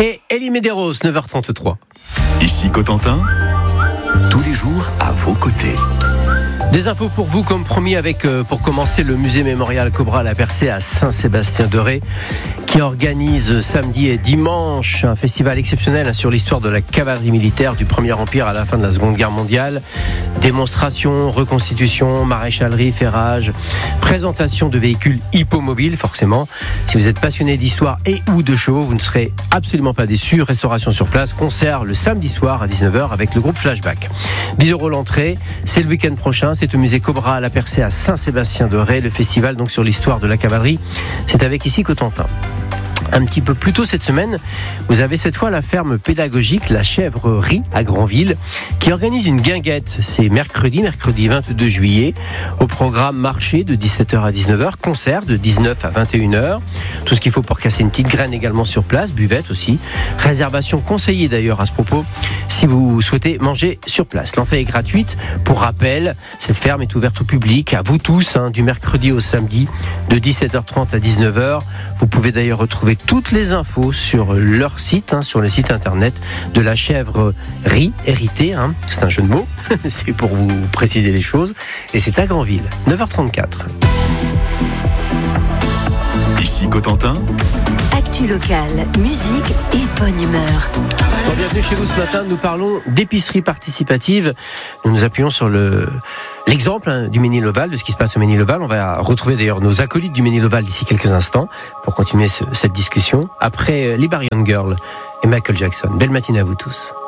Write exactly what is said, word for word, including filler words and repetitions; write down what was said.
Et Elie Medeiros, neuf heures trente-trois. Ici Cotentin, tous les jours à vos côtés. Des infos pour vous, comme promis, avec, euh, pour commencer, le musée mémorial Cobra La Percée à Saint-Sébastien-de-Ré, qui organise samedi et dimanche un festival exceptionnel sur l'histoire de la cavalerie militaire du Premier Empire à la fin de la Seconde Guerre mondiale. Démonstrations, reconstitution, maréchalerie, ferrage, présentation de véhicules hippomobiles, forcément. Si vous êtes passionné d'histoire et ou de chevaux, vous ne serez absolument pas déçus. Restauration sur place, concert le samedi soir à dix-neuf heures avec le groupe Flashback. dix euros l'entrée, c'est le week-end prochain. C'est au musée Cobra La Percée à Saint-Sébastien-de-Ré. Le festival donc sur l'histoire de la cavalerie, c'est avec ici Cotentin. Un petit peu plus tôt cette semaine, vous avez cette fois la ferme pédagogique La Chèvrerie à Granville qui organise une guinguette. C'est mercredi, mercredi vingt-deux juillet. Au programme marché de dix-sept heures à dix-neuf heures, concert de dix-neuf à vingt et une heures. Tout ce qu'il faut pour casser une petite graine également sur place, buvette aussi. Réservation conseillée d'ailleurs à ce propos si vous souhaitez manger sur place. L'entrée est gratuite. Pour rappel, cette ferme est ouverte au public, à vous tous, hein, du mercredi au samedi de dix-sept heures trente à dix-neuf heures. Vous pouvez d'ailleurs retrouver toutes les infos sur leur site, hein, sur le site internet de la Chèvrerie héritée. Hein. C'est un jeu de mots, c'est pour vous préciser les choses. Et c'est à Granville, neuf heures trente-quatre. Ici Cotentin, actu locale, musique et bonne humeur. Bon, bienvenue chez vous ce matin. Nous parlons d'épicerie participative. Nous nous appuyons sur le, l'exemple hein, du Ménil-Oval, de ce qui se passe au Ménil-Oval. On va retrouver d'ailleurs nos acolytes du Ménil-Oval d'ici quelques instants pour continuer ce, cette discussion. Après Liberian Girl et Michael Jackson. Belle matinée à vous tous.